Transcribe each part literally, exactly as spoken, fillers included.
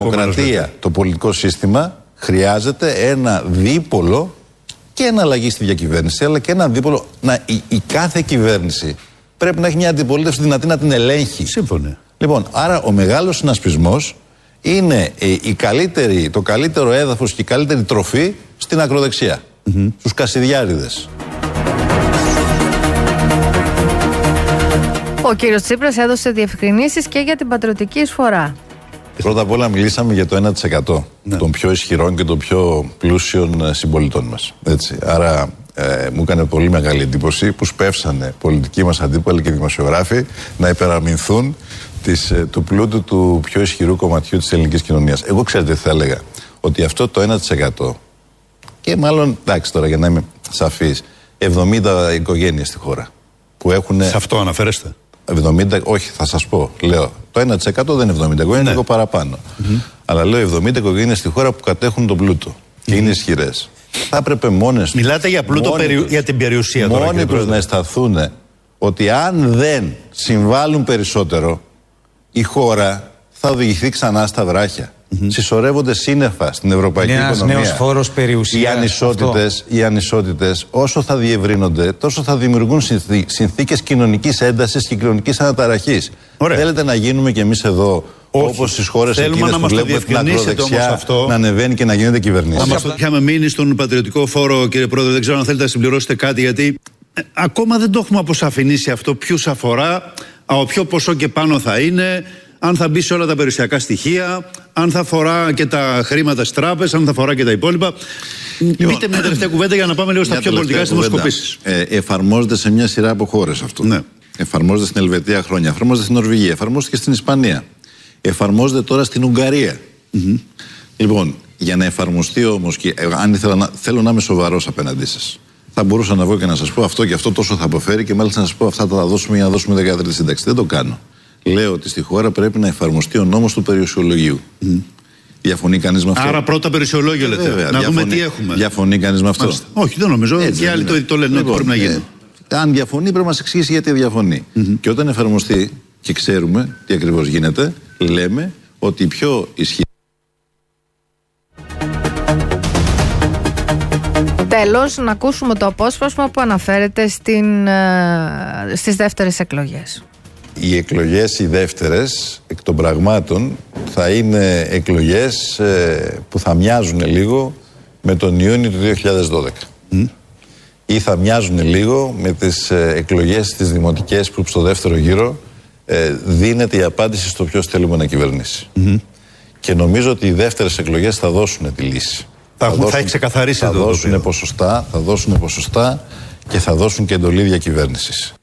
Δημοκρατία, το πολιτικό σύστημα χρειάζεται ένα δίπολο και ένα αλλαγή στη διακυβέρνηση, αλλά και ένα δίπολο. Να, η, η κάθε κυβέρνηση πρέπει να έχει μια αντιπολίτευση δυνατή να την ελέγχει. Σύμφωνοι. Λοιπόν, άρα ο μεγάλος συνασπισμός είναι η, η καλύτερη, το καλύτερο έδαφος και η καλύτερη τροφή στην ακροδεξιά. Mm-hmm. Στους Κασιδιάρηδες. Ο κύριος Τσίπρας έδωσε διευκρινήσεις και για την πατριωτική εισφορά. Πρώτα απ' όλα μιλήσαμε για το ένα τοις εκατό ναι. των πιο ισχυρών και των πιο πλούσιων συμπολιτών μας. Έτσι. Άρα ε, μου έκανε πολύ μεγάλη εντύπωση που σπεύσανε πολιτικοί μας αντίπαλοι και δημοσιογράφοι να υπεραμεινθούν της, του πλούτου του πιο ισχυρού κομματιού της ελληνικής κοινωνίας. Εγώ ξέρετε τι θα έλεγα, ότι αυτό το ένα τοις εκατό και μάλλον, εντάξει τώρα για να είμαι σαφής, εβδομήντα οικογένειες στη χώρα που έχουν... Σε αυτό αναφέρεστε. εβδομήντα, όχι, θα σας πω. Λέω, το ένα τοις εκατό δεν είναι εβδομήντα οικογένειες, είναι λίγο παραπάνω. Mm-hmm. Αλλά λέω εβδομήντα οικογένειες στη χώρα που κατέχουν τον πλούτο και mm-hmm. είναι ισχυρές. Θα έπρεπε μόνες. Μιλάτε για πλούτο μόνοι περι... τους, για την περιουσία τώρα. Μόνοι τους να αισθανθούν ότι αν δεν συμβάλλουν περισσότερο, η χώρα θα οδηγηθεί ξανά στα βράχια. Mm-hmm. Συσσωρεύονται σύννεφα στην ευρωπαϊκή Νέας, οικονομία. νέος φόρος περιουσίας. Οι ανισότητες, οι ανισότητες όσο θα διευρύνονται, τόσο θα δημιουργούν συνθή, συνθήκες κοινωνικής έντασης και κοινωνικής αναταραχής. Ωραία. Θέλετε να γίνουμε κι εμείς εδώ, όπως στις χώρες εκείνες που βλέπουμε την ακροδεξιά να ανεβαίνει και να γίνεται κυβερνήση. Είχαμε μείνει στον πατριωτικό φόρο, κύριε Πρόεδρε, δεν ξέρω αν θέλετε να συμπληρώσετε κάτι, γιατί ε, ακόμα δεν το έχουμε αποσαφηνίσει αυτό, ποιους αφορά, από ποιο ποσό και πάνω θα είναι, αν θα μπει σε όλα τα περιουσιακά στοιχεία, αν θα αφορά και τα χρήματα στις τράπεζες, αν θα αφορά και τα υπόλοιπα. Λοιπόν, πείτε μια τελευταία κουβέντα για να πάμε λίγο στα πιο πολιτικά στις δημοσκοπήσεις. Ε, εφαρμόζεται σε μια σειρά από χώρες αυτό. Ναι. Εφαρμόζεται στην Ελβετία χρόνια, εφαρμόζεται στην Νορβηγία, εφαρμόζεται και στην Ισπανία. Εφαρμόζεται τώρα στην Ουγγαρία. Mm-hmm. Λοιπόν, για να εφαρμοστεί όμως, και αν ήθελα να, θέλω να είμαι σοβαρός απέναντί σας, θα μπορούσα να βγω και να σας πω αυτό και αυτό τόσο θα αποφέρει και μάλιστα να σας πω αυτά θα τα δώσουμε για να δώσουμε δεκατρία σύνταξη. Δεν το κάνω. Λέω ότι στη χώρα πρέπει να εφαρμοστεί ο νόμος του περιουσιολογίου. Mm. Διαφωνεί κανείς με αυτό? Άρα πρώτα περιουσιολόγιο λέτε. Βέβαια, να διαφωνεί, δούμε τι έχουμε. Διαφωνεί κανείς με αυτό? Μάλιστα. Όχι, δεν νομίζω. Έτσι, και άλλοι το, το λένε λοιπόν, ότι πρέπει να γίνει. Ε, αν διαφωνεί, πρέπει να μας εξηγήσει γιατί διαφωνεί. Mm-hmm. Και όταν εφαρμοστεί και ξέρουμε τι ακριβώς γίνεται, λέμε ότι η πιο ισχυρή. Τέλος, να ακούσουμε το απόσπασμα που αναφέρεται στην, στις δεύτερες εκλογές. Οι εκλογές οι δεύτερες εκ των πραγμάτων θα είναι εκλογές ε, που θα μοιάζουν λίγο με τον Ιούνιο του δύο χιλιάδες δώδεκα. Mm. Ή θα μοιάζουν λίγο με τις ε, εκλογές τις δημοτικές που στο δεύτερο γύρο ε, δίνεται η απάντηση στο ποιος θέλουμε να κυβερνήσει. Mm-hmm. Και νομίζω ότι οι δεύτερες εκλογές θα δώσουν τη λύση. Θα, θα, δώσουν, θα ξεκαθαρίσει θα δώσουν ποσοστά, θα δώσουν ποσοστά και θα δώσουν και εντολή διακυβέρνησης.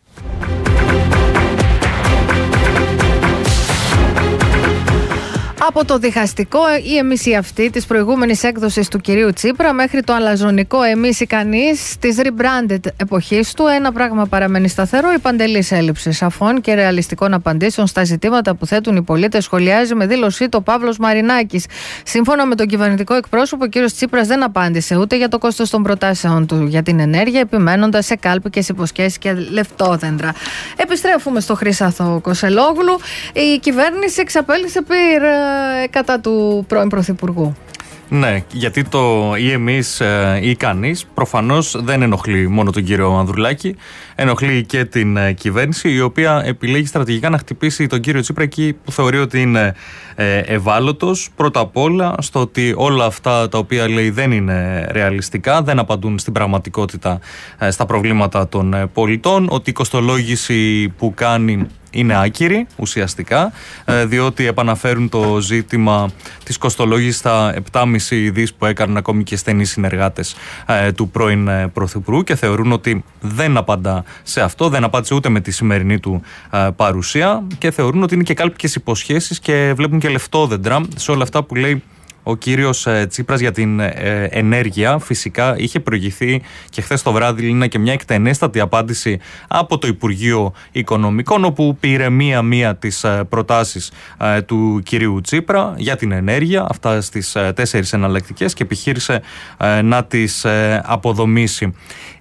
Από το διχαστικό ή εμείς ή αυτοί της προηγούμενης έκδοσης του κυρίου Τσίπρα μέχρι το αλαζονικό εμείς ή κανείς της rebranded εποχής του, ένα πράγμα παραμένει σταθερό: η παντελής έλλειψη σαφών και ρεαλιστικών απαντήσεων στα ζητήματα που θέτουν οι πολίτες, σχολιάζει με δήλωσή το Παύλος Μαρινάκης. Σύμφωνα με τον κυβερνητικό εκπρόσωπο, ο κύριος Τσίπρας δεν απάντησε ούτε για το κόστος των προτάσεων του για την ενέργεια, επιμένοντας σε κάλπικες υποσχέσεις και λεφτόδεντρα. Επιστρέφουμε στο Χρυσάθο Κωσελόγλου. Η κυβέρνηση εξαπέλυσε πυρ κατά του πρώην Πρωθυπουργού. Ναι, γιατί το ή εμείς ή κανείς προφανώς δεν ενοχλεί μόνο τον κύριο Ανδρουλάκη, ενοχλεί και την ε, κυβέρνηση, η οποία επιλέγει στρατηγικά να χτυπήσει τον κύριο Τσίπρα εκεί που θεωρεί ότι είναι ε, ευάλωτος. Πρώτα απ' όλα στο ότι όλα αυτά τα οποία λέει δεν είναι ρεαλιστικά, δεν απαντούν στην πραγματικότητα ε, στα προβλήματα των ε, πολιτών, ότι η κοστολόγηση που κάνει είναι άκυρη ουσιαστικά, διότι επαναφέρουν το ζήτημα της κοστολόγησης στα επτά κόμμα πέντε δις που έκαναν ακόμη και στενοί συνεργάτες του πρώην Πρωθυπουργού και θεωρούν ότι δεν απαντά σε αυτό, δεν απάντησε ούτε με τη σημερινή του παρουσία και θεωρούν ότι είναι και κάλπικες υποσχέσεις και βλέπουν και λεφτόδεντρα σε όλα αυτά που λέει ο κύριος Τσίπρας για την ε, ενέργεια. Φυσικά είχε προηγηθεί και χθες το βράδυ είναι και μια εκτενέστατη απάντηση από το Υπουργείο Οικονομικών, όπου πήρε μία-μία τις ε, προτάσεις ε, του κυρίου Τσίπρα για την ενέργεια, αυτά στις ε, τέσσερις εναλλακτικές, και επιχείρησε ε, να τις ε, αποδομήσει.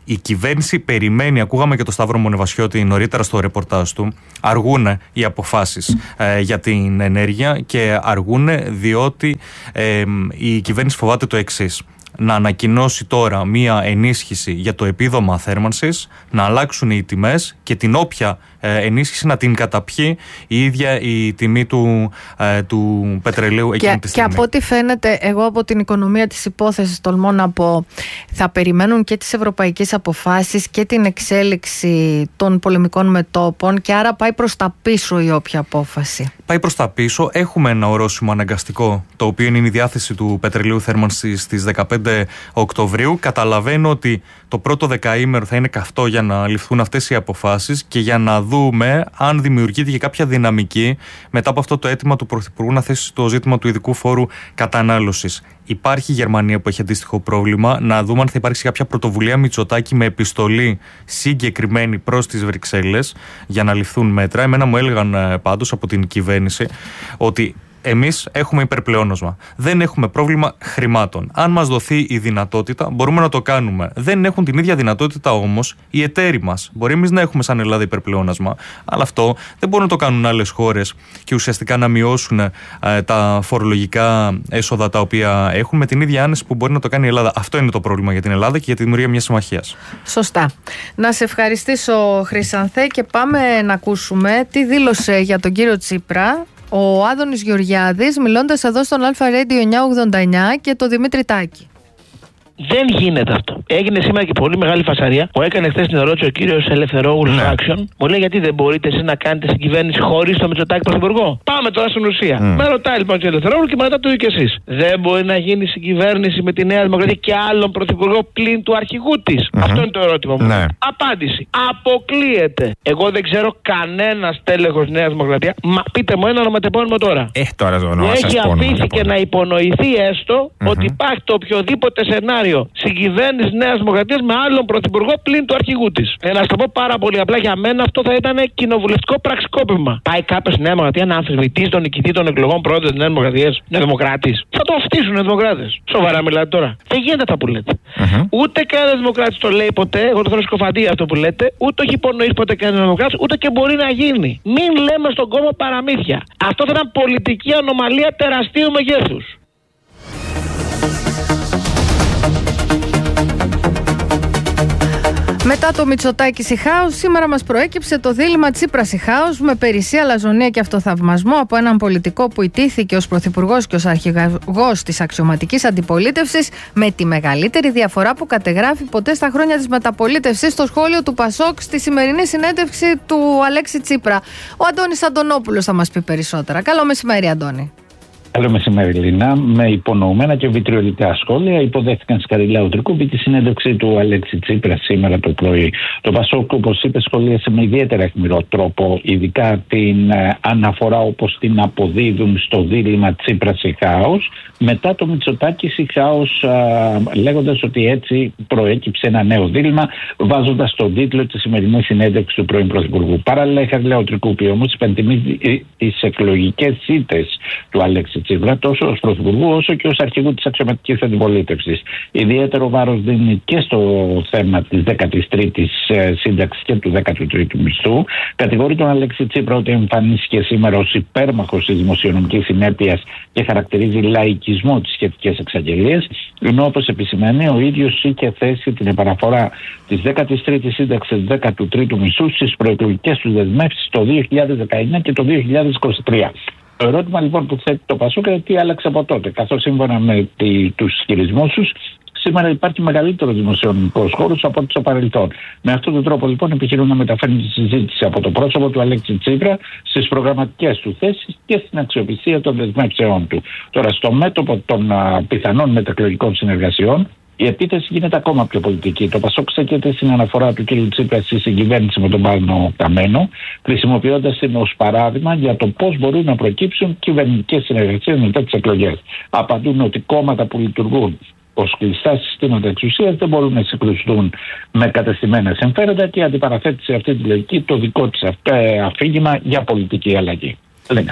Η κυβέρνηση περιμένει, ακούγαμε και το Σταύρο Μονεβασιώτη νωρίτερα στο ρεπορτάζ του, αργούν οι αποφάσεις ε, για την ενέργεια και αργούν διότι ε, η κυβέρνηση φοβάται το εξής. Να ανακοινώσει τώρα μία ενίσχυση για το επίδομα θέρμανσης, να αλλάξουν οι τιμές και την όποια ε, ενίσχυση να την καταπιεί η ίδια η τιμή του, ε, του πετρελαίου εκείνη και, τη στιγμή. Και από ό,τι φαίνεται, εγώ από την οικονομία της υπόθεσης τολμώ να πω, θα περιμένουν και τις ευρωπαϊκές αποφάσεις και την εξέλιξη των πολεμικών μετώπων και άρα πάει προς τα πίσω η όποια απόφαση. Πάει προς τα πίσω. Έχουμε ένα ορόσημο αναγκαστικό, το οποίο είναι η διάθεση του πετρελαίου θέρμανσης στις δεκαπέντε Οκτωβρίου. Καταλαβαίνω ότι το πρώτο δεκαήμερο θα είναι καυτό για να ληφθούν αυτές οι αποφάσεις και για να δούμε αν δημιουργείται και κάποια δυναμική μετά από αυτό το αίτημα του Πρωθυπουργού να θέσει το ζήτημα του ειδικού φόρου κατανάλωσης. Υπάρχει η Γερμανία που έχει αντίστοιχο πρόβλημα. Να δούμε αν θα υπάρξει κάποια πρωτοβουλία Μητσοτάκη με επιστολή συγκεκριμένη προς τις Βρυξέλλες για να ληφθούν μέτρα. Εμένα μου έλεγαν πάντως από την κυβέρνηση ότι εμείς έχουμε υπερπλεόνασμα. Δεν έχουμε πρόβλημα χρημάτων. Αν μας δοθεί η δυνατότητα, μπορούμε να το κάνουμε. Δεν έχουν την ίδια δυνατότητα όμως οι εταίροι μας. Μπορεί εμείς να έχουμε σαν Ελλάδα υπερπλεόνασμα, αλλά αυτό δεν μπορούν να το κάνουν άλλες χώρες και ουσιαστικά να μειώσουν ε, τα φορολογικά έσοδα τα οποία έχουν με την ίδια άνεση που μπορεί να το κάνει η Ελλάδα. Αυτό είναι το πρόβλημα για την Ελλάδα και για τη δημιουργία μιας συμμαχίας. Σωστά. Να σε ευχαριστήσω, Χρυσανθέ, και πάμε να ακούσουμε τι δήλωσε για τον κύριο Τσίπρα ο Άδωνης Γεωργιάδης, μιλώντας εδώ στον Αλφα Radio εννιακόσια ογδόντα εννιά, και το Δημήτρη Τάκη. Δεν γίνεται αυτό. Έγινε σήμερα και πολύ μεγάλη φασαρία που έκανε χθες την ερώτηση ο κύριος Ελευθερόγλου ναι. Action. Μου λέει γιατί δεν μπορείτε εσείς να κάνετε στην κυβέρνηση χωρίς το Μητσοτάκη πρωθυπουργό. Πάμε τώρα στην ουσία. Mm. Με ρωτάει λοιπόν ο Ελευθερόγλου και μετά το είπε και εσείς. Δεν μπορεί να γίνει στην κυβέρνηση με τη Νέα Δημοκρατία και άλλον πρωθυπουργό πλην του αρχηγού της. Mm-hmm. Αυτό είναι το ερώτημα μου. Ναι. Απάντηση. Αποκλείεται. Εγώ δεν ξέρω κανένα τέλεχος Νέα Δημοκρατία. Μα πείτε μου ένα ονοματεπώνυμο τώρα. Έχει τώρα το όνομα. Έχει αφήθηκε να υπονοηθεί έστω mm-hmm. ότι υπάρχει το οποιοδήποτε σενάριο στην κυβέρνηση Νέας Δημοκρατίας με άλλον πρωθυπουργό πλην του αρχηγού της. Ε, να σου το πω πάρα πολύ απλά, για μένα αυτό θα ήταν κοινοβουλευτικό πραξικόπημα. Πάει κάποιος στη Νέα Δημοκρατία να αμφισβητήσει τον νικητή των εκλογών πρόεδρο της Νέας Δημοκρατίας, είναι δημοκράτης. Θα το φτύσουν οι δημοκράτες. Σοβαρά μιλάτε τώρα. Δεν γίνεται αυτά που λέτε. Mm-hmm. Ούτε κανένα δημοκράτης το λέει ποτέ, εγώ το θέλω σκοφαντή αυτό που λέτε, ούτε έχει υπονοήσει ποτέ κανένα δημοκράτης, ούτε και μπορεί να γίνει. Μην λέμε στον κόμμα παραμύθια. Αυτό θα ήταν πολιτική ανομαλία τεραστίου μεγέθους. Μετά το Μητσοτάκη Σιχάους, σήμερα μας προέκυψε το δίλημμα Τσίπρα Σιχάους με περισσία, λαζονία και αυτοθαυμασμό από έναν πολιτικό που ιτήθηκε ως πρωθυπουργός και ως αρχηγός της αξιωματικής αντιπολίτευσης, με τη μεγαλύτερη διαφορά που κατεγράφει ποτέ στα χρόνια της μεταπολίτευσης, στο σχόλιο του Πασόκ στη σημερινή συνέντευξη του Αλέξη Τσίπρα. Ο Αντώνης Αντωνόπουλος θα μας πει περισσότερα. Καλό μεσημέρι, Αντώνη. Καλό μεσημέρι, Λίνα. Με υπονοούμενα και βιτριολικά σχόλια υποδέχτηκαν Σκαριλάου Τρικούπη τη συνέντευξη του Αλέξη Τσίπρα σήμερα το πρωί. Το Πασόκ, όπως είπε, σχολίασε με ιδιαίτερα αιχμηρό τρόπο, ειδικά την ε, αναφορά όπως την αποδίδουν στο δίλημμα Τσίπρα-Σιχάους, μετά το Μητσοτάκη Σιχάους, λέγοντας ότι έτσι προέκυψε ένα νέο δίλημμα, βάζοντας τον τίτλο τη σημερινή συνέντευξη του πρώην Πρωθυπουργού. Παράλληλα, η Σκαριλάου Τρικούπη όμως υπενθυμίζει τις εκλογικές ήττες του Αλέξη Τσίπρα, τόσο ως Πρωθυπουργού όσο και ως αρχηγού της αξιωματικής αντιπολίτευσης. Ιδιαίτερο βάρος δίνει και στο θέμα της δέκατης τρίτης σύνταξης και του δέκατου τρίτου μισθού. Κατηγορεί τον Αλέξη Τσίπρα ότι εμφανίστηκε σήμερα ως υπέρμαχος της δημοσιονομικής συνέπειας και χαρακτηρίζει λαϊκισμό τις σχετικές εξαγγελίες, ενώ όπως επισημαίνει ο ίδιος είχε θέσει την επαναφορά της δέκατης τρίτης σύνταξης του δέκατου τρίτου μισθού στις προεκλογικές του δεσμεύσεις το δύο χιλιάδες δεκαεννιά και το δύο χιλιάδες είκοσι τρία. Το ερώτημα λοιπόν που θέτει το Πασόκ είναι τι άλλαξε από τότε, καθώς σύμφωνα με τη, τους ισχυρισμούς τους, σήμερα υπάρχει μεγαλύτερο δημοσιονομικό χώρο από ό,τι στο παρελθόν. Με αυτόν τον τρόπο λοιπόν επιχειρούν να μεταφέρουν τη συζήτηση από το πρόσωπο του Αλέξη Τσίπρα στις προγραμματικές του θέσεις και στην αξιοπιστία των δεσμεύσεών του. Τώρα, στο μέτωπο των α, πιθανών μετακλογικών συνεργασιών, η επίθεση γίνεται ακόμα πιο πολιτική. Το Πασόκ στέκεται στην αναφορά του κ. Τσίπρα στη συγκυβέρνηση με τον Πάνο Καμένο, χρησιμοποιώντας την ως παράδειγμα για το πώς μπορούν να προκύψουν κυβερνητικές συνεργασίες μετά τις εκλογές. Απαντούν ότι κόμματα που λειτουργούν ως κλειστά συστήματα εξουσίας δεν μπορούν να συγκρουστούν με κατεστημένα συμφέροντα και αντιπαραθέτει σε αυτή τη λογική το δικό της αφήγημα για πολιτική αλλαγή. Λέγα.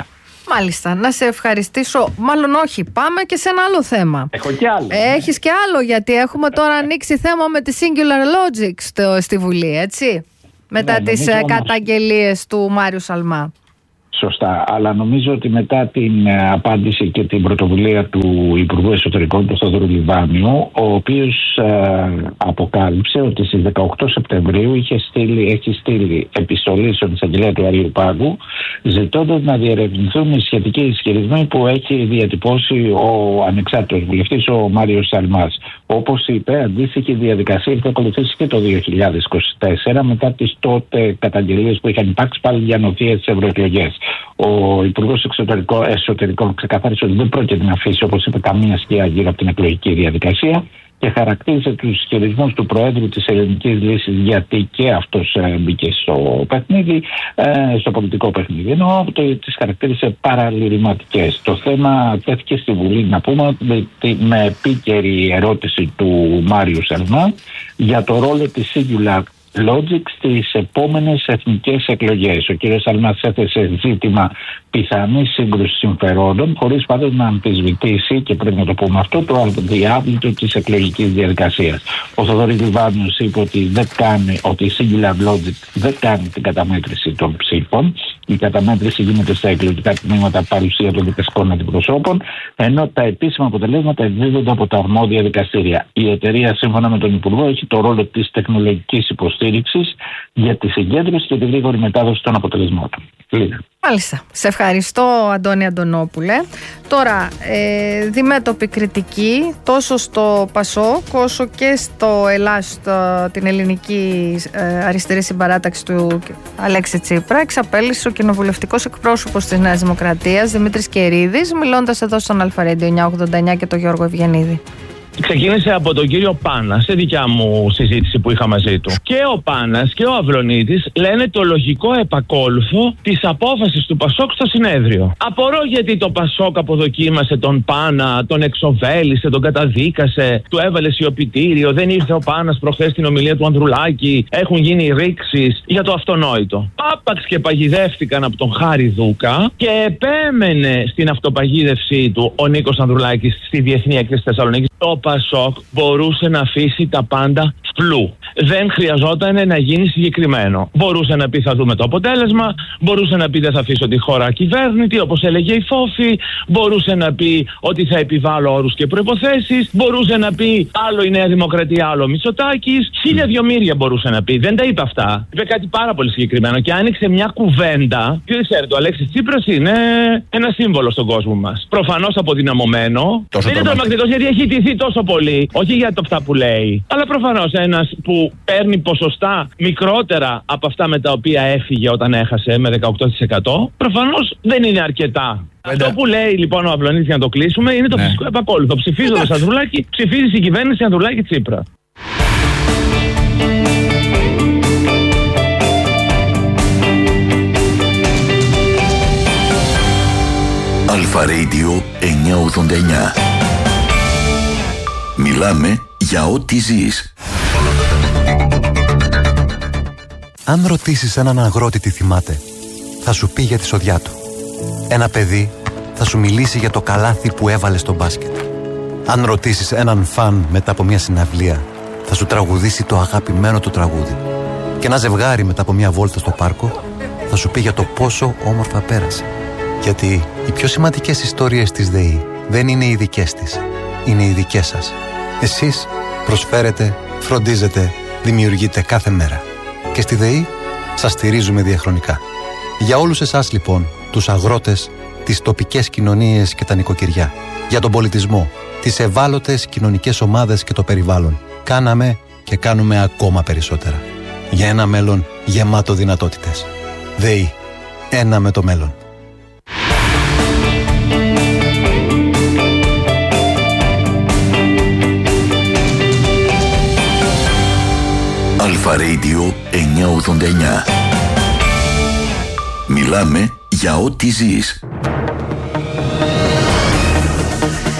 Μάλιστα, να σε ευχαριστήσω. Μάλλον όχι, πάμε και σε ένα άλλο θέμα. Έχω και άλλο. Έχεις και άλλο, γιατί έχουμε τώρα ανοίξει θέμα με τη Singular Logic στο, στη Βουλή, έτσι. Μετά ναι, τις όμως... καταγγελίες του Μάριου Σαλμά. Σωστά, αλλά νομίζω ότι μετά την ε, απάντηση και την πρωτοβουλία του Υπουργού Εσωτερικών του Θοδωρού Λιβάνιου, ο οποίος ε, αποκάλυψε ότι στις δεκαοκτώ Σεπτεμβρίου είχε στείλει, έχει στείλει επιστολή στον εισαγγελέα του Αριουπάγου, ζητώντας να διερευνηθούν οι σχετικοί ισχυρισμοί που έχει διατυπώσει ο ανεξάρτητος βουλευτής, ο Μάριος Σαλμάς. Όπως είπε, αντίστοιχη διαδικασία θα ακολουθήσει και το δύο χιλιάδες είκοσι τέσσερα μετά τις τότε καταγγελίες που είχαν υπάρξει πάλι για νοθείες στις ευρωεκλογές. Ο Υπουργός Εσωτερικών ξεκαθάρισε ότι δεν πρόκειται να αφήσει, όπως είπε, καμία σκιά γύρω από την εκλογική διαδικασία και χαρακτήρισε τους ισχυρισμούς του Προέδρου της Ελληνικής Λύσης, γιατί και αυτός μπήκε στο παιχνίδι, στο πολιτικό παιχνίδι, ενώ τις χαρακτήρισε παραλυρηματικές. Το θέμα τέθηκε στη Βουλή, να πούμε, με επίκαιρη ερώτηση του Μάριου Σαλμά για το ρόλο της Singular Logic στις επόμενες εθνικές εκλογές. Ο κ. Σαλμάς έθεσε ζήτημα πιθανής σύγκρουσης συμφερόντων, χωρίς πάντως να αμφισβητήσει, και πρέπει να το πούμε αυτό, το αδιάβλητο της εκλογικής διαδικασίας. Ο Θοδωρής Λιβάνιος είπε ότι, δεν κάνει, ότι η Singular Logic δεν κάνει την καταμέτρηση των ψήφων. Η καταμέτρηση γίνεται στα εκλογικά τμήματα παρουσία των δικαστικών αντιπροσώπων, ενώ τα επίσημα αποτελέσματα εκδίδονται από τα αρμόδια δικαστήρια. Η εταιρεία, σύμφωνα με τον Υπουργό, έχει το ρόλο της τεχνολογικής υποστήριξης για τη συγκέντρωση και τη γρήγορη μετάδοση των αποτελεσμάτων. Μάλιστα. Σε ευχαριστώ, Αντώνη Αντωνόπουλε. Τώρα, ε, διμέτωπη κριτική τόσο στο ΠΑΣΟΚ όσο και στο ΕΛΑΣ, την ελληνική ε, αριστερή συμπαράταξη του Αλέξη Τσίπρα, εξαπέλυσε ο κοινοβουλευτικός εκπρόσωπος της Νέας Δημοκρατίας, Δημήτρης Κερίδης, μιλώντας εδώ στον Αλφαρέντιο εννιακόσια ογδόντα εννιά και τον Γιώργο Ευγενίδη. Ξεκίνησε από τον κύριο Πάνα, σε δικιά μου συζήτηση που είχα μαζί του. Και ο Πάνας και ο Αυλονίτης λένε το λογικό επακόλουθο της απόφασης του Πασόκ στο συνέδριο. Απορώ γιατί το Πασόκ αποδοκίμασε τον Πάνα, τον εξοβέλησε, τον καταδίκασε, του έβαλε σιωπητήριο, δεν ήρθε ο Πάνας προχθές στην ομιλία του Ανδρουλάκη, έχουν γίνει ρήξεις για το αυτονόητο. Άπαξ και παγιδεύτηκαν από τον Χάρη Δούκα και επέμενε στην αυτοπαγίδευσή του ο Νίκος Ανδρουλάκης στη Διεθνή Έκθεση Θεσσαλονίκης. Το Πασόκ μπορούσε να αφήσει τα πάντα φλού. Δεν χρειαζόταν να γίνει συγκεκριμένο. Μπορούσε να πει θα δούμε το αποτέλεσμα, μπορούσε να πει δεν θα αφήσω τη χώρα ακυβέρνητη, όπως έλεγε η Φόφη, μπορούσε να πει ότι θα επιβάλλω όρους και προϋποθέσεις, μπορούσε να πει άλλο η Νέα Δημοκρατία, άλλο ο Μητσοτάκης, χίλια δυο μύρια μπορούσε να πει. Δεν τα είπε αυτά. Είπε κάτι πάρα πολύ συγκεκριμένο και άνοιξε μια κουβέντα. Και ξέρετε, ο Αλέξης Τσίπρας είναι ένα σύμβολο στον κόσμο μας. Προφανώς αποδυναμωμένο. Δεν είναι τρομακτικός γιατί έχει τηθεί τόσο πολύ. Όχι για το αυτά που λέει, αλλά προφανώς ένας που παίρνει ποσοστά μικρότερα από αυτά με τα οποία έφυγε όταν έχασε με δεκαοκτώ τοις εκατό, προφανώς δεν είναι αρκετά. Αυτό που λέει λοιπόν ο Αυλονίτης, για να το κλείσουμε, είναι το ναι. φυσικό επακόλουθο. Ψηφίζοντας Ανδρουλάκη, ψηφίζει η κυβέρνηση Ανδρουλάκη Τσίπρα. Αλφα Radio εννιακόσια ογδόντα εννιά. Μιλάμε για ό,τι ζεις. Αν ρωτήσεις έναν αγρότη τι θυμάται, θα σου πει για τη σοδιά του. Ένα παιδί θα σου μιλήσει για το καλάθι που έβαλε στο μπάσκετ. Αν ρωτήσεις έναν φαν μετά από μια συναυλία, θα σου τραγουδήσει το αγαπημένο του τραγούδι. Και ένα ζευγάρι μετά από μια βόλτα στο πάρκο θα σου πει για το πόσο όμορφα πέρασε. Γιατί οι πιο σημαντικές ιστορίες της ΔΕΗ δεν είναι οι δικές της, είναι οι δικές σας. Εσείς προσφέρετε, φροντίζετε, δημιουργείτε κάθε μέρα. Και στη ΔΕΗ σας στηρίζουμε διαχρονικά. Για όλους εσάς λοιπόν, τους αγρότες, τις τοπικές κοινωνίες και τα νοικοκυριά, για τον πολιτισμό, τις ευάλωτες κοινωνικές ομάδες και το περιβάλλον, κάναμε και κάνουμε ακόμα περισσότερα. Για ένα μέλλον γεμάτο δυνατότητες. ΔΕΗ. Ένα με το μέλλον. Αλφα Radio εννιακόσια ογδόντα εννιά. Μιλάμε για ό,τι ζεις.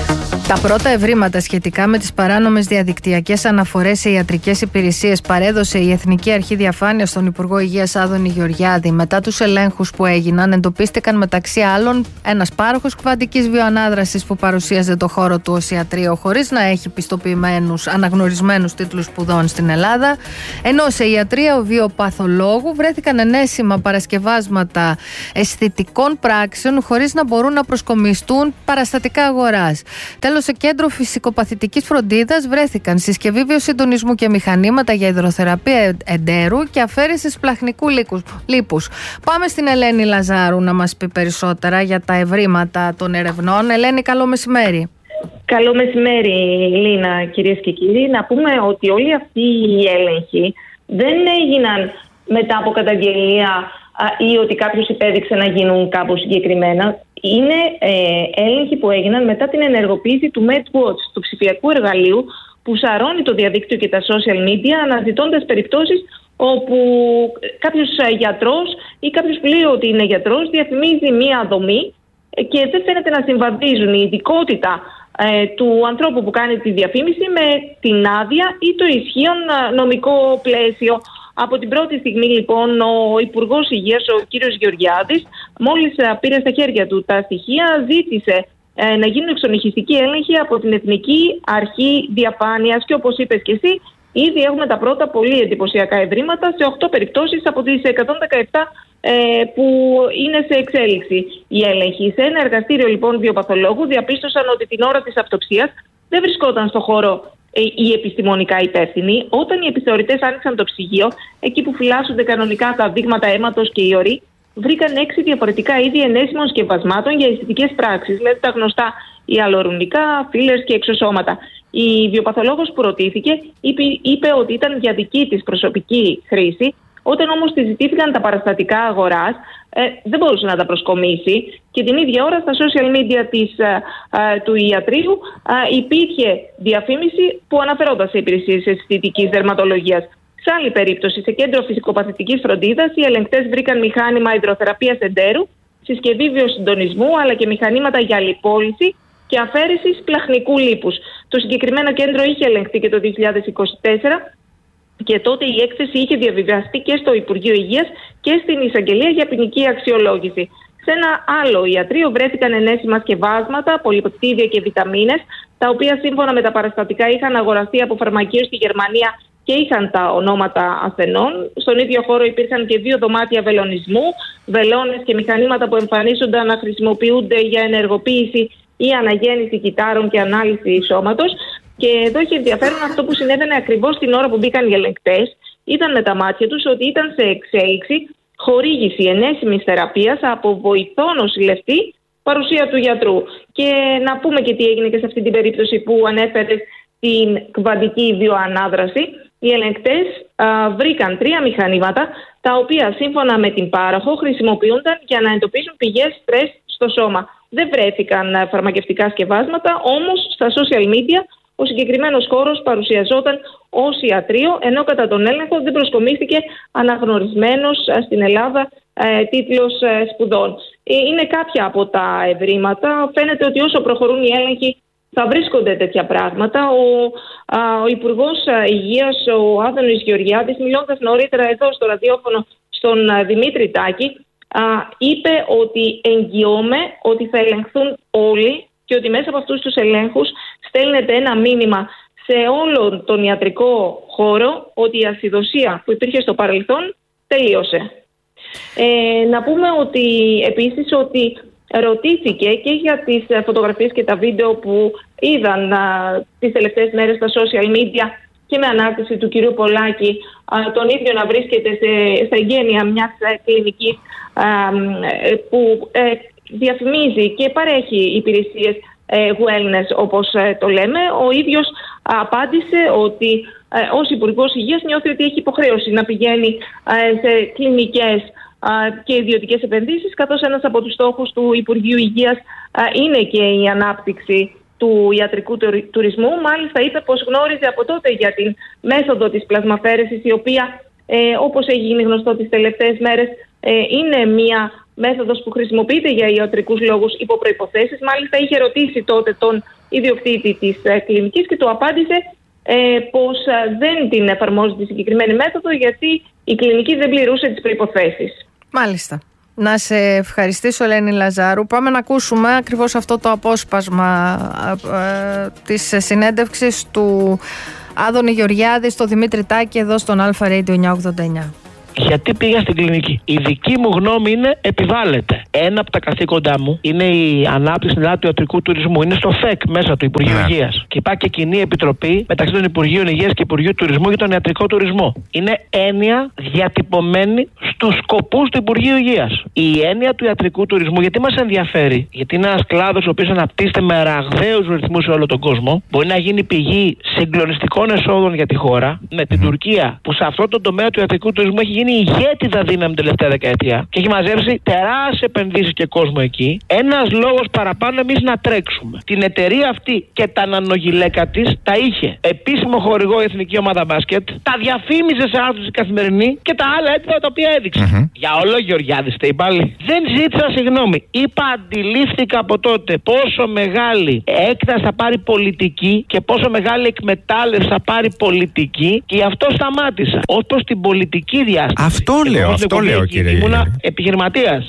Τα πρώτα ευρήματα σχετικά με τις παράνομες διαδικτυακές αναφορές σε ιατρικές υπηρεσίες παρέδωσε η Εθνική Αρχή Διαφάνειας στον Υπουργό Υγείας Άδωνη Γεωργιάδη. Μετά τους ελέγχους που έγιναν, εντοπίστηκαν μεταξύ άλλων ένας πάροχος κβαντικής βιοανάδρασης που παρουσίαζε το χώρο του ως ιατρείο χωρίς να έχει πιστοποιημένους αναγνωρισμένους τίτλους σπουδών στην Ελλάδα, ενώ σε ιατρείο βιοπαθολόγου βρέθηκαν ενέσιμα παρασκευάσματα αισθητικών πράξεων χωρίς να μπορούν να προσκομιστούν παραστατικά αγοράς. Τέλος, σε κέντρο φυσικοπαθητικής φροντίδας βρέθηκαν συσκευή βιοσυντονισμού και μηχανήματα για υδροθεραπεία εντέρου και αφαίρεση σπλαχνικού λίπους. Πάμε στην Ελένη Λαζάρου να μας πει περισσότερα για τα ευρήματα των ερευνών. Ελένη, καλό μεσημέρι. Καλό μεσημέρι, Λίνα, κυρίες και κύριοι. Να πούμε ότι όλοι αυτοί οι έλεγχοι δεν έγιναν μετά από καταγγελία ή ότι κάποιος υπέδειξε να γίνουν κάπου συγκεκριμένα. Είναι ε, έλεγχοι που έγιναν μετά την ενεργοποίηση του MedWatch, του ψηφιακού εργαλείου που σαρώνει το διαδίκτυο και τα social media, αναζητώντας περιπτώσεις όπου κάποιος γιατρός ή κάποιος που λέει ότι είναι γιατρός διαφημίζει μία δομή και δεν φαίνεται να συμβαδίζουν η ειδικότητα ε, του ανθρώπου που κάνει τη διαφήμιση με την άδεια ή το ισχύον νομικό πλαίσιο. Από την πρώτη στιγμή, λοιπόν, ο Υπουργός Υγείας, ο κύριος Γεωργιάδης, μόλις πήρε στα χέρια του τα στοιχεία, ζήτησε ε, να γίνουν εξονυχιστικοί έλεγχοι από την Εθνική Αρχή Διαφάνειας και, όπως είπες και εσύ, ήδη έχουμε τα πρώτα πολύ εντυπωσιακά ευρήματα σε οκτώ περιπτώσεις από τις εκατόν δεκαεπτά ε, που είναι σε εξέλιξη οι έλεγχοι. Σε ένα εργαστήριο, λοιπόν, βιοπαθολόγου διαπίστωσαν ότι την ώρα της αυτοψίας δεν βρισκόταν στο χώρο οι επιστημονικά υπεύθυνοι. Όταν οι επιθεωρητές άνοιξαν το ψυγείο, εκεί που φυλάσσονται κανονικά τα δείγματα αίματος και οι οροί, βρήκαν έξι διαφορετικά είδη ενέσιμων σκευασμάτων για αισθητικές πράξεις, δηλαδή τα γνωστά ιαλουρονικά, fillers και εξωσώματα. Η βιοπαθολόγος που ρωτήθηκε είπε, είπε ότι ήταν για δική της προσωπική χρήση. Όταν όμως τη ζητήθηκαν τα παραστατικά αγοράς, ε, δεν μπορούσε να τα προσκομίσει και την ίδια ώρα στα social media της, ε, ε, του ιατρείου ε, υπήρχε διαφήμιση που αναφερόταν σε υπηρεσίες αισθητικής δερματολογίας. Σε άλλη περίπτωση, σε κέντρο φυσικοπαθητικής φροντίδας, οι ελεγκτές βρήκαν μηχάνημα υδροθεραπείας εντέρου, συσκευή βιοσυντονισμού αλλά και μηχανήματα για λιπόλυση και αφαίρεση σπλαχνικού λίπους. Το συγκεκριμένο κέντρο είχε ελεγχθεί και το δύο χιλιάδες είκοσι τέσσερα. Και τότε η έκθεση είχε διαβιβαστεί και στο Υπουργείο Υγείας και στην Εισαγγελία για ποινική αξιολόγηση. Σε ένα άλλο ιατρείο βρέθηκαν ενέσιμα σκευάσματα, πολυπεπτίδια και βιταμίνες, τα οποία σύμφωνα με τα παραστατικά είχαν αγοραστεί από φαρμακείο στη Γερμανία και είχαν τα ονόματα ασθενών. Στον ίδιο χώρο υπήρχαν και δύο δωμάτια βελονισμού, βελόνες και μηχανήματα που εμφανίζονταν να χρησιμοποιούνται για ενεργοποίηση ή αναγέννηση κυτάρων και ανάλυση σώματος. Και εδώ έχει ενδιαφέρον αυτό που συνέβαινε ακριβώς την ώρα που μπήκαν οι ελεγκτές. Είδαν με τα μάτια τους ότι ήταν σε εξέλιξη χορήγηση ενέσιμης θεραπείας από βοηθό νοσηλευτή παρουσία του γιατρού. Και να πούμε και τι έγινε και σε αυτή την περίπτωση που ανέφερε την κβαντική βιοανάδραση. Οι ελεγκτές α, βρήκαν τρία μηχανήματα τα οποία σύμφωνα με την πάροχο χρησιμοποιούνταν για να εντοπίσουν πηγές στρες στο σώμα. Δεν βρέθηκαν φαρμακευτικά σκευάσματα, όμως στα social media ο συγκεκριμένος χώρος παρουσιαζόταν ως ιατρείο, ενώ κατά τον έλεγχο δεν προσκομίστηκε αναγνωρισμένος στην Ελλάδα ε, τίτλος ε, σπουδών. Ε, είναι κάποια από τα ευρήματα. Φαίνεται ότι όσο προχωρούν οι έλεγχοι θα βρίσκονται τέτοια πράγματα. Ο, α, ο Υπουργός Υγείας, ο Άδωνης Γεωργιάδης, μιλώντας νωρίτερα εδώ στο ραδιόφωνο στον α, Δημήτρη Τάκη, α, είπε ότι εγγυώμαι ότι θα ελεγχθούν όλοι και ότι μέσα από αυτούς τους ελέγχους στέλνεται ένα μήνυμα σε όλο τον ιατρικό χώρο ότι η ασυδοσία που υπήρχε στο παρελθόν τελείωσε. Ε, να πούμε ότι επίσης ότι ρωτήθηκε και για τις φωτογραφίες και τα βίντεο που είδαν α, τις τελευταίες μέρες στα social media και με ανάρτηση του κυρίου Πολάκη α, τον ίδιο να βρίσκεται σε, στα εγγένεια μιας κλινικής α, που ε, διαφημίζει και παρέχει υπηρεσίες ε, wellness όπως ε, το λέμε. Ο ίδιος α, απάντησε ότι ε, ως Υπουργός Υγείας νιώθει ότι έχει υποχρέωση να πηγαίνει ε, σε κλινικές και ιδιωτικές επενδύσεις, καθώς ένας από τους στόχους του Υπουργείου Υγείας είναι και η ανάπτυξη του ιατρικού τουρισμού. Μάλιστα είπε πως γνώριζε από τότε για την μέθοδο της πλασμαφέρεσης, η οποία ε, όπως έχει γίνει γνωστό τις τελευταίες μέρες ε, είναι μια μέθοδος που χρησιμοποιείται για ιατρικούς λόγους υπό προϋποθέσεις. Μάλιστα είχε ρωτήσει τότε τον ιδιοκτήτη της ε, κλινικής και του απάντησε ε, πως ε, δεν την εφαρμόζει τη συγκεκριμένη μέθοδο γιατί η κλινική δεν πληρούσε τις προϋποθέσεις. Μάλιστα. Να σε ευχαριστήσω, Ελένη Λαζάρου. Πάμε να ακούσουμε ακριβώς αυτό το απόσπασμα ε, της συνέντευξης του Άδωνη Γεωργιάδη στο Δημήτρη Τάκη εδώ στον Αλφα Radio εννιακόσια ογδόντα εννιά. Γιατί πήγα στην κλινική. Η δική μου γνώμη είναι επιβάλλεται. Ένα από τα καθήκοντά μου είναι η ανάπτυξη του ιατρικού τουρισμού. Είναι στο ΦΕΚ μέσα του Υπουργείου yeah. Υγείας. Και υπάρχει και κοινή επιτροπή μεταξύ των Υπουργείων Υγείας και Υπουργείου Τουρισμού για τον ιατρικό τουρισμό. Είναι έννοια διατυπωμένη στους σκοπούς του Υπουργείου Υγείας. Η έννοια του ιατρικού τουρισμού, γιατί μας ενδιαφέρει, γιατί είναι ένας κλάδος ο οποίος αναπτύσσεται με ραγδαίους ρυθμούς σε όλο τον κόσμο. Μπορεί να γίνει πηγή συγκλονιστικών εσόδων για τη χώρα. Με την mm. Τουρκία, που σε αυτό το τομέα του ιατρικού τουρισμού έχει γίνει η ηγέτιδα δύναμη την τελευταία δεκαετία και έχει μαζέψει τεράστιες επενδύσεις και κόσμο εκεί. Ένας λόγος παραπάνω εμείς να τρέξουμε. Την εταιρεία αυτή και τα νανογυλαίκα της τα είχε επίσημο χορηγό η Εθνική Ομάδα Μπάσκετ, τα διαφήμιζε σε άρθρους η Καθημερινή και τα άλλα έτοιμα τα οποία έδειξε. Mm-hmm. Για όλο Γεωργιάδη είστε πάλι. Δεν ζήτησα συγγνώμη. Είπα, αντιλήφθηκα από τότε πόσο μεγάλη έκταση θα πάρει πολιτική και πόσο μεγάλη εκμετάλλευση θα πάρει πολιτική και γι' αυτό σταμάτησα. Ως προς την πολιτική διάσταση. Αυτό και λέω, αυτό λέω κύριε. Ήμουνα επιχειρηματίας.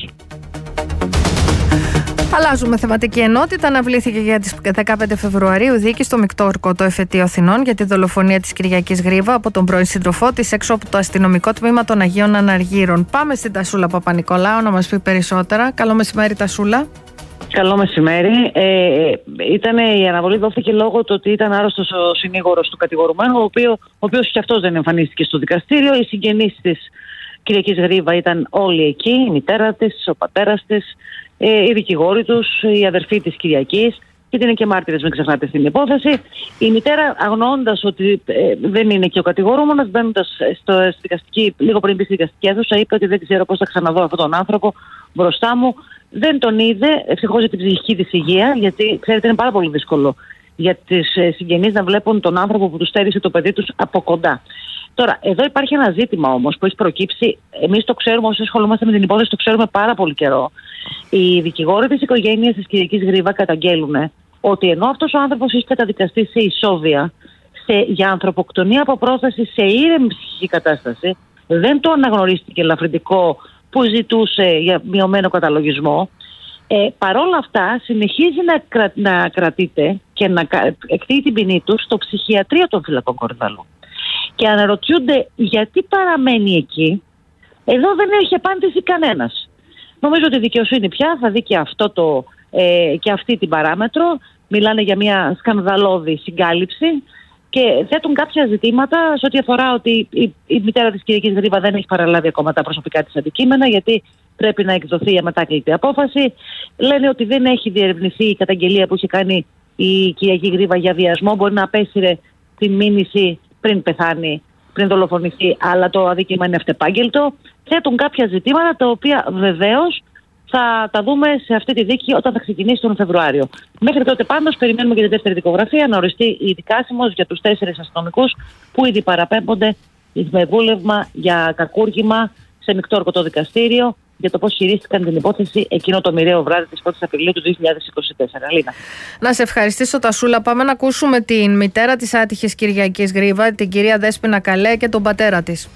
Αλλάζουμε θεματική ενότητα. Αναβλήθηκε για τις δεκαπέντε Φεβρουαρίου δίκη στο Μεικτό Ορκωτό Εφετείο Αθηνών για τη δολοφονία της Κυριακής Γρίβα από τον πρώην σύντροφό της έξω από το αστυνομικό τμήμα των Αγίων Αναργύρων. Πάμε στην Τασούλα Παπα-Νικολάου να μας πει περισσότερα. Καλό μεσημέρι, Τασούλα. Καλό μεσημέρι. Ε, ήτανε, η αναβολή δόθηκε λόγω του ότι ήταν άρρωστος ο συνήγορος του κατηγορουμένου, ο, οποίο, ο οποίος και αυτός δεν εμφανίστηκε στο δικαστήριο. Οι συγγενείς της Κυριακής Γρίβα ήταν όλοι εκεί, η μητέρα της, ο πατέρας της, ε, οι δικηγόροι τους, η αδερφή της Κυριακής, γιατί είναι και μάρτυρες, μην ξεχνάτε, στην υπόθεση. Η μητέρα, αγνοώντας ότι ε, δεν είναι και ο κατηγορούμενος, μπαίνοντας στο, στη δικαστική, λίγο πριν μπει στη δικαστική αίθουσα, είπε ότι δεν ξέρω πώς θα ξαναδώ αυτόν τον άνθρωπο μπροστά μου. Δεν τον είδε, ευτυχώς για την ψυχική της υγεία, γιατί ξέρετε είναι πάρα πολύ δύσκολο για τις συγγενείς να βλέπουν τον άνθρωπο που τους στέρισε το παιδί τους από κοντά. Τώρα, εδώ υπάρχει ένα ζήτημα όμως που έχει προκύψει. Εμείς το ξέρουμε, όσοι ασχολούμαστε με την υπόθεση, το ξέρουμε πάρα πολύ καιρό. Οι δικηγόροι της οικογένειας της Κυριακής Γρίβα καταγγέλουν ότι ενώ αυτός ο άνθρωπος έχει καταδικαστεί σε ισόβια, σε, για ανθρωποκτονία από πρόσταση σε ήρεμη ψυχική κατάσταση, δεν το αναγνωρίστηκε ελαφρυντικό που ζητούσε για μειωμένο καταλογισμό. Ε, παρόλα αυτά συνεχίζει να, κρα, να κρατείται και να εκτείει την ποινή του στο ψυχιατρίο των φυλακών Κορυδαλού. Και αναρωτιούνται γιατί παραμένει εκεί. Εδώ δεν έχει απάντηση κανένας. Νομίζω ότι η δικαιοσύνη πια θα δει και, αυτό το, ε, και αυτή την παράμετρο. Μιλάνε για μια σκανδαλώδη συγκάλυψη και θέτουν κάποια ζητήματα σε ό,τι αφορά ότι η, η μητέρα της Κυριακής Γρίβα δεν έχει παραλάβει ακόμα τα προσωπικά της αντικείμενα, γιατί πρέπει να εκδοθεί η αμετάκλητη απόφαση. Λένε ότι δεν έχει διερευνηθεί η καταγγελία που είχε κάνει η Κυριακή Γρίβα για βιασμό. Μπορεί να απέσυρε την μήνυση πριν πεθάνει, πριν δολοφονηθεί, αλλά το αδίκημα είναι αυτεπάγγελτο. Θέτουν κάποια ζητήματα τα οποία βεβαίως θα τα δούμε σε αυτή τη δίκη όταν θα ξεκινήσει τον Φεβρουάριο. Μέχρι τότε πάντως περιμένουμε και τη δεύτερη δικογραφία να οριστεί η δικάσιμος για τους τέσσερις αστυνομικούς που ήδη παραπέμπονται με βούλευμα για κακούργημα σε μεικτό ορκωτό δικαστήριο για το πώς χειρίστηκαν την υπόθεση εκείνο το μοιραίο βράδυ της πρώτης Απριλίου του δύο χιλιάδες είκοσι τέσσερα. Λίνα. Να σε ευχαριστήσω, Τασούλα. Πάμε να ακούσουμε την μητέρα της άτυχης Κυριακής Γρίβα, την κυρία Δέσποινα Καλέ, και τον πατέρα της.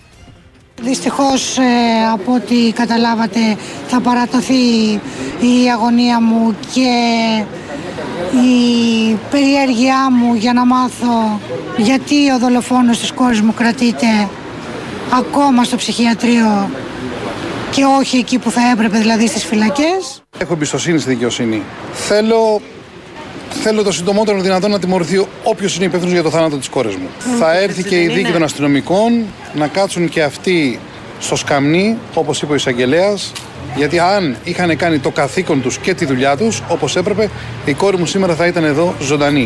Δυστυχώς, ε, από ό,τι καταλάβατε, θα παραταθεί η αγωνία μου και η περιέργειά μου για να μάθω γιατί ο δολοφόνος της κόρης μου κρατείται ακόμα στο ψυχιατρίο και όχι εκεί που θα έπρεπε, δηλαδή στις φυλακές. Έχω εμπιστοσύνη στη δικαιοσύνη. Θέλω, θέλω το συντομότερο δυνατόν να τιμωρηθεί όποιος είναι υπεύθυνος για το θάνατο της κόρης μου. Mm, θα έρθει και η δίκη είναι. των αστυνομικών να κάτσουν και αυτοί στο σκαμνί, όπως είπε ο εισαγγελέας, γιατί αν είχαν κάνει το καθήκον τους και τη δουλειά τους όπως έπρεπε, η κόρη μου σήμερα θα ήταν εδώ ζωντανή.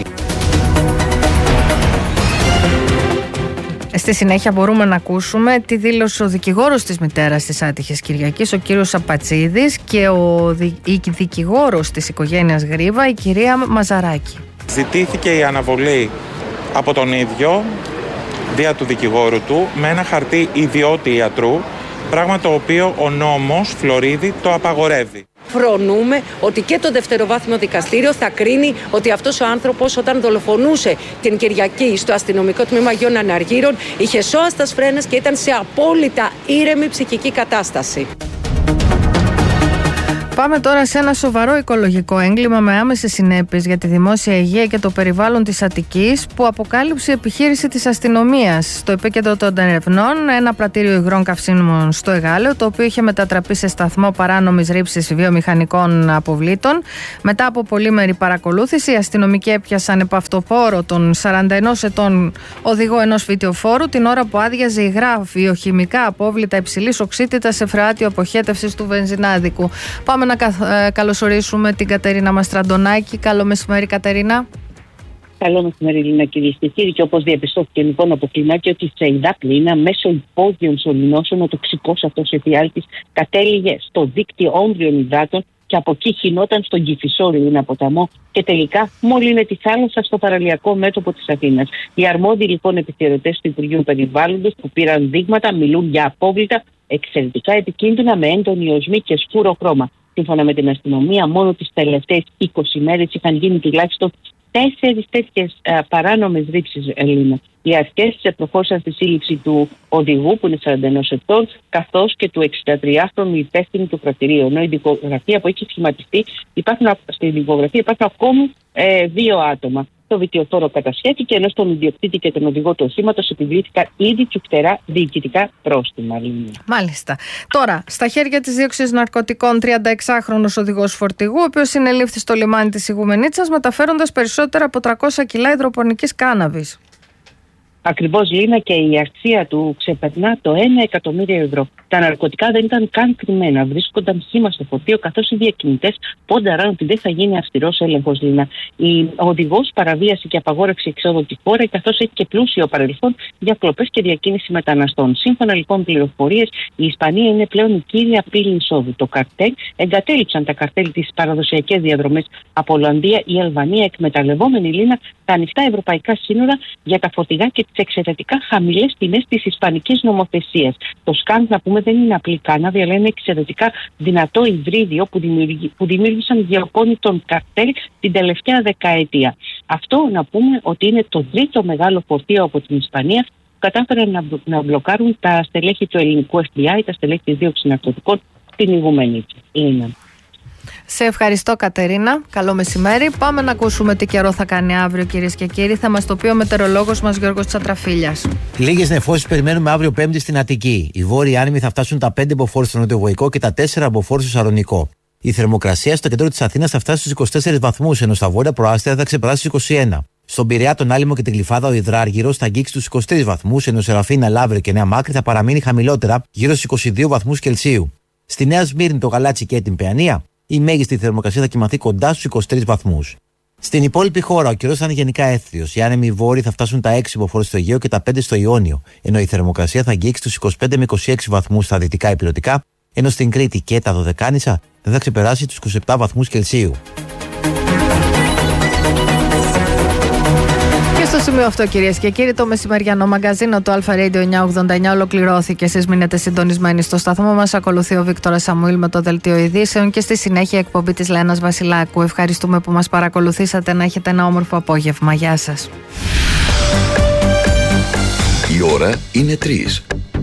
Στη συνέχεια μπορούμε να ακούσουμε τι δήλωσε ο δικηγόρος της μητέρας της άτυχης Κυριακής, ο κύριος Απατσίδης, και ο δι... η δικηγόρος της οικογένειας Γρίβα, η κυρία Μαζαράκη. Ζητήθηκε η αναβολή από τον ίδιο, δια του δικηγόρου του, με ένα χαρτί ιδιώτη ιατρού, πράγμα το οποίο ο νόμος Φλωρίδη το απαγορεύει. φρονούμε ότι και το δευτεροβάθμιο δικαστήριο θα κρίνει ότι αυτός ο άνθρωπος, όταν δολοφονούσε την Κυριακή στο αστυνομικό τμήμα Αγίων Αναργύρων, είχε σώα στα σφρένες και ήταν σε απόλυτα ήρεμη ψυχική κατάσταση. Πάμε τώρα σε ένα σοβαρό οικολογικό έγκλημα με άμεσες συνέπειες για τη δημόσια υγεία και το περιβάλλον της Αττικής, που αποκάλυψε η επιχείρηση της αστυνομίας. Στο επίκεντρο των ερευνών, ένα πρατήριο υγρών καυσίμων στο Εγάλεο, το οποίο είχε μετατραπεί σε σταθμό παράνομης ρήψης βιομηχανικών αποβλήτων. Μετά από πολύμερη παρακολούθηση, οι αστυνομικοί έπιασαν επαυτοφόρο τον σαράντα ενός ετών οδηγό ενός βιτιοφόρου την ώρα που άδειαζε υγρά βιοχημικά απόβλητα υψηλής οξύτητας σε φρεάτιο αποχέτευσης του βενζινάδικου. Πάμε να καλωσορίσουμε την Κατερίνα Μαστραντονάκη. Καλό μεσημέρι, Κατερίνα. Καλό μεσημέρι, Λίνα, κυρίες και κύριοι. Και όπως διαπιστώθηκε λοιπόν από κλινάκι, ότι σε υδάτλινα μέσω υπόγειων σωληνώσεων ο τοξικός αυτός εφιάλτης κατέληγε στο δίκτυο όμβριων υδάτων και από εκεί χυνόταν στον Κηφισό, Λίνα, ποταμό, και τελικά μόλυνε τη θάλασσα στο παραλιακό μέτωπο της Αθήνας. Οι αρμόδιοι λοιπόν επιθεωρητές του Υπουργείου Περιβάλλοντος που πήραν δείγματα μιλούν για απόβλητα εξαιρετικά επικίνδυνα με έντονη οσμή και σκούρο χρώμα. Σύμφωνα με την αστυνομία, μόνο τις τελευταίες είκοσι μέρες είχαν γίνει τουλάχιστον τέσσερις τέτοιες παράνομες ρήψεις, Ελλήνα. Οι αρχές προχώρησαν στη σύλληψη του οδηγού, που είναι σαράντα ενός ετών, καθώς και του εξηντατριάχρονου υπεύθυνου του πρατηρίου. Ενώ η δικογραφία που έχει σχηματιστεί, υπάρχουν, στη δικογραφία υπάρχουν ακόμη ε, δύο άτομα. Το βιτιοφόρο κατασχέθηκε, ενώ στον ιδιοκτήτη και τον οδηγό του οχήματος επιβλήθηκαν ήδη τσουκτερά διοικητικά πρόστιμα. Μάλιστα. Τώρα, στα χέρια της δίωξης ναρκωτικών, τριανταεξάχρονος οδηγός φορτηγού, ο οποίος συνελήφθη στο λιμάνι της Ιγουμενίτσας μεταφέροντας περισσότερα από τριακόσια κιλά υδροπονικής κάναβης. Ακριβώς, Λίνα, και η αξία του ξεπερνά το ένα εκατομμύριο ευρώ. Τα ναρκωτικά δεν ήταν καν κρυμμένα. Βρίσκονταν χύμα στο φορτίο, καθώς οι διακινητές πόνταραν ότι δεν θα γίνει αυστηρός έλεγχος, Λίνα. Ο οδηγός παραβίασε και απαγόρευσε εξόδου τη χώρα, καθώς έχει και πλούσιο παρελθόν για κλοπές και διακίνηση μεταναστών. Σύμφωνα λοιπόν πληροφορίες, η Ισπανία είναι πλέον η κύρια πύλη εισόδου. Το καρτέλ εγκατέλειψαν τα καρτέλ τις παραδοσιακές διαδρομές από Ολλανδία ή Αλβανία, εκμεταλλευόμενη, Λίνα, τα ανοιχτά ευρωπαϊκά σύνορα για τα φορτηγά και τις εξαιρετικά χαμηλές τιμές της ισπανικής νομοθεσίας. Το σκάνδ, να πούμε, δεν είναι απλή κάναβη, αλλά είναι εξαιρετικά δυνατό υβρίδιο που, δημιουργη, που δημιούργησαν γεωπόνοι των καρτέλ την τελευταία δεκαετία. Αυτό, να πούμε, ότι είναι το τρίτο μεγάλο φορτίο από την Ισπανία που κατάφεραν να, να μπλοκάρουν τα στελέχη του ελληνικού εφ μπι άι, τα στελέχη της δίωξης ναρκωτικών στην Ιγουμενίτσα. Σε ευχαριστώ, Κατερίνα. Καλό μεσημέρι. Πάμε να ακούσουμε τι καιρό θα κάνει αύριο, κυρίες και κύριοι. Θα μας το πει ο μετεωρολόγος μας Γιώργος Τσατραφίλιας. Λίγες νεφώσεις περιμένουμε αύριο Πέμπτη στην Αττική. Οι βόρειοι άνεμοι θα φτάσουν τα πέντε μποφόρ στο νοτιοβοϊκό και τα τέσσερα μποφόρ στο Σαρονικό. Η θερμοκρασία στο κέντρο της Αθήνας θα φτάσει στους είκοσι τέσσερις βαθμούς, ενώ στα βόρεια προάστια θα ξεπεράσει τους είκοσι ένα. Στον Πειραιά, τον Άλυμο και την Γλυφάδα, ο Ιδράργυρος θα αγγίξει τους είκοσι τρεις βαθμούς, ενώ Σεραφίνα, Λαύριο και Νέα Μάκρη θα παραμείνει χαμηλότερα, γύρω στους είκοσι δύο βαθμούς Κελσίου. Στη Νέα Σμύρνη, το Γαλάτσι και την Παιανία, η μέγιστη θερμοκρασία θα κοιμαθεί κοντά στους είκοσι τρεις βαθμούς. Στην υπόλοιπη χώρα, ο καιρός θα είναι γενικά έθριος. Οι άνεμοι βόρειοι θα φτάσουν τα έξι μποφόρ στο Αιγαίο και τα πέντε στο Ιόνιο, ενώ η θερμοκρασία θα αγγίξει τους είκοσι πέντε με είκοσι έξι βαθμούς στα δυτικά υπηρετικά, ενώ στην Κρήτη και τα Δωδεκάνησα δεν θα ξεπεράσει τους είκοσι επτά βαθμούς Κελσίου. Στο σημείο αυτό, κυρίες και κύριοι, το μεσημεριανό μαγκαζίνο του Αλφα Radio εννιακόσια ογδόντα εννιά ολοκληρώθηκε. Εσείς μείνετε συντονισμένοι στο σταθμό μας. Ακολουθεί ο Βίκτορας Σαμουήλ με το δελτίο ειδήσεων και στη συνέχεια εκπομπή της Λένας Βασιλάκου. Ευχαριστούμε που μας παρακολουθήσατε. Να έχετε ένα όμορφο απόγευμα. Γεια σας. Η ώρα είναι τρεις.